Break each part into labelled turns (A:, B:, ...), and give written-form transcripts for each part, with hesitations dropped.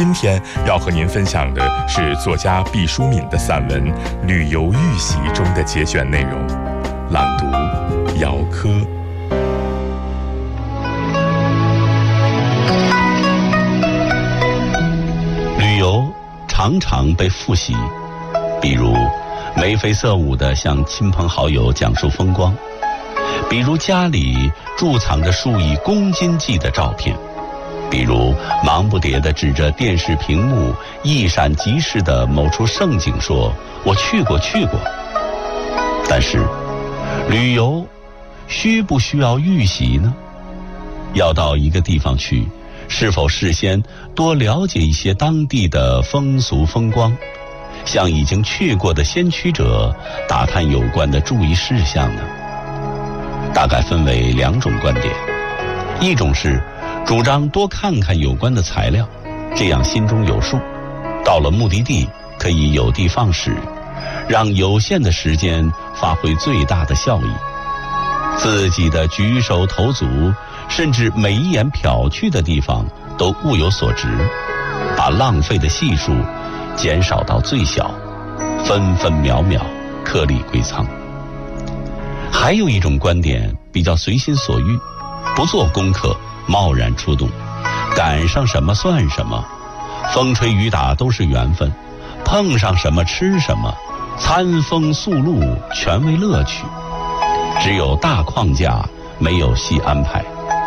A: 今天要和您分享的是作家毕淑敏的散文《旅游预习》中的节选内容，朗读姚科。
B: 旅游常常被复习，比如眉飞色舞地向亲朋好友讲述风光，比如家里贮藏着数以公斤计的照片，比如忙不迭地指着电视屏幕一闪即逝的某处盛景说我去过。但是旅游需不需要预习呢？要到一个地方去，是否事先多了解一些当地的风俗风光，向已经去过的先驱者打探有关的注意事项呢？大概分为2种观点，一种是主张多看看有关的材料，这样心中有数，到了目的地可以有的放矢，让有限的时间发挥最大的效益，自己的举手投足甚至每一眼瞟去的地方都物有所值，把浪费的系数减少到最小，分分秒秒颗粒归仓。还有一种观点比较随心所欲，不做功课，贸然出动，赶上什么算什么，风吹雨打都是缘分，碰上什么吃什么，餐风宿露全为乐趣，只有大框架，没有细安排。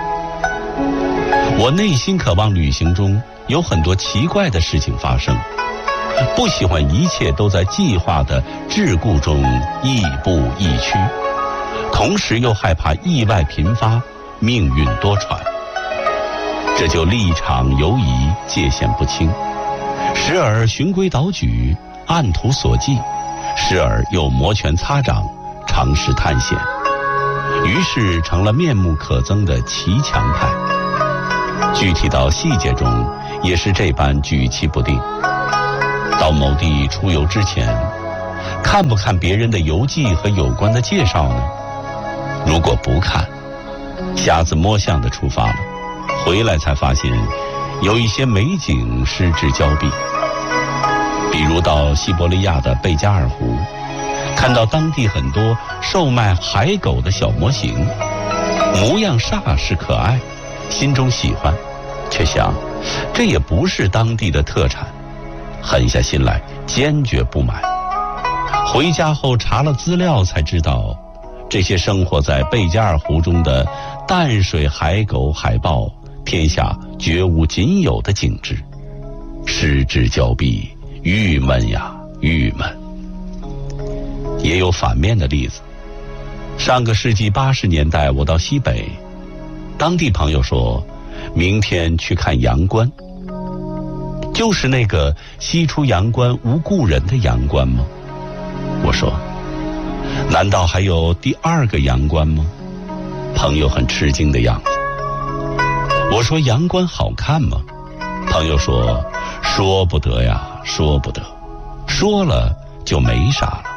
B: 我内心渴望旅行中有很多奇怪的事情发生，不喜欢一切都在计划的桎梏中亦步亦趋，同时又害怕意外频发，命运多舛，这就立场游移，界限不清，时而循规蹈矩，按图索骥，时而又摩拳擦掌，尝试探险，于是成了面目可憎的骑墙派。具体到细节中也是这般举棋不定。到某地出游之前，看不看别人的游记和有关的介绍呢？如果不看，瞎子摸象的出发了，回来才发现有一些美景失之交臂。比如到西伯利亚的贝加尔湖，看到当地很多售卖海狗的小模型，模样煞是可爱，心中喜欢，却想这也不是当地的特产，狠下心来坚决不买。回家后查了资料才知道，这些生活在贝加尔湖中的淡水海狗海豹，天下绝无仅有的景致，失之交臂，郁闷呀郁闷。也有反面的例子，上个世纪80年代我到西北，当地朋友说明天去看阳关，就是那个西出阳关无故人的阳关吗？我说难道还有第2个阳关吗？朋友很吃惊的样子。我说阳关好看吗？朋友说说不得呀，说不得，说了就没啥了。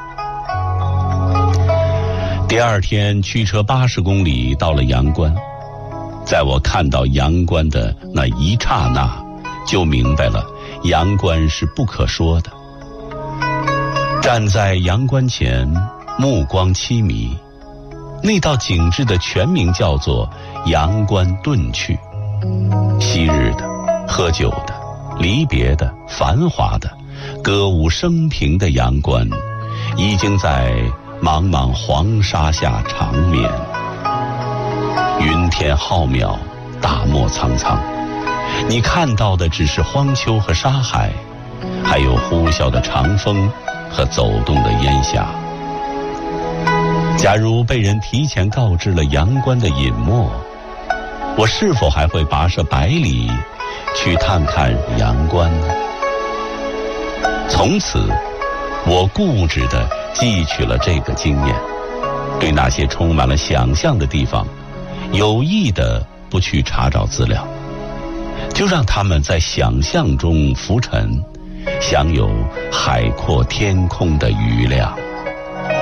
B: 第2天驱车80公里到了阳关，在我看到阳关的那一刹那，就明白了阳关是不可说的。站在阳关前，目光凄迷，那道景致的全名叫做阳关遁去。昔日的、喝酒的、离别的、繁华的、歌舞升平的阳关，已经在茫茫黄沙下长眠。云天浩渺，大漠苍苍，你看到的只是荒丘和沙海，还有呼啸的长风和走动的烟霞。假如被人提前告知了阳关的隐没，我是否还会跋涉百里去探看阳关呢？从此我固执地汲取了这个经验，对那些充满了想象的地方有意地不去查找资料，就让他们在想象中浮沉，享有海阔天空的余量。